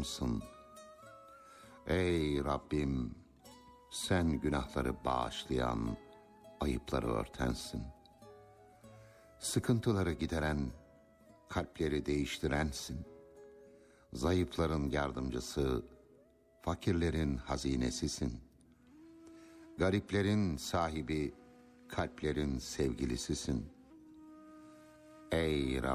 Allah'ımsın. Ey Rabbim, sen günahları bağışlayan, ayıpları örtensin. Sıkıntıları gideren, kalpleri değiştirensin. Zayıfların yardımcısı, fakirlerin hazinesisin. Gariplerin sahibi, kalplerin sevgilisisin. Ey Rabbim,